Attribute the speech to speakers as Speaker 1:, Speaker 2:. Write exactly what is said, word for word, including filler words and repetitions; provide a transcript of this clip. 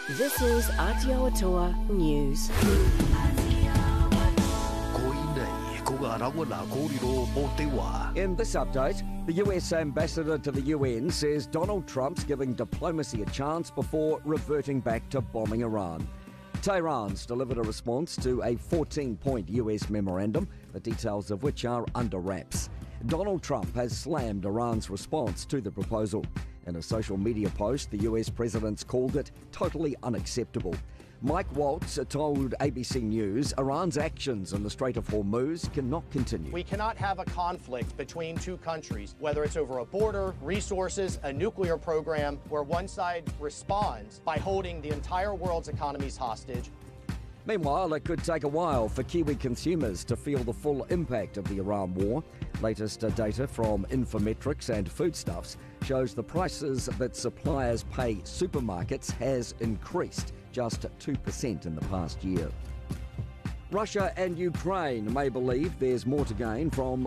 Speaker 1: This is Aotearoa News.
Speaker 2: In this update, the U S ambassador to the U N says Donald Trump's giving diplomacy a chance before reverting back to bombing Iran. Tehran's delivered a response to a fourteen-point U S memorandum, the details of which are under wraps. Donald Trump has slammed Iran's response to the proposal. In a social media post, the U S president's called it totally unacceptable. Mike Waltz told A B C News Iran's actions in the Strait of Hormuz cannot continue.
Speaker 3: We cannot have a conflict between two countries, whether it's over a border, resources, a nuclear program, where one side responds by holding the entire world's economies hostage.
Speaker 2: Meanwhile, it could take a while for Kiwi consumers to feel the full impact of the Iran war. Latest data from Infometrics and Foodstuffs shows the prices that suppliers pay supermarkets has increased just two percent in the past year. Russia and Ukraine may believe there's more to gain from